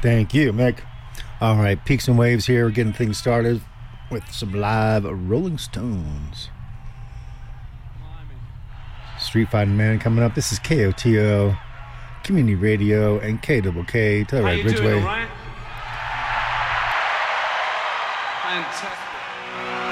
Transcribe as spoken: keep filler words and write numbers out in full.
Thank you, Mick. All right, Peaks and Waves here. We're getting things started with some live Rolling Stones. Street Fighting Man coming up. This is K O T O, Community Radio, and K K K, Telluride Ridgeway. Doing, Fantastic.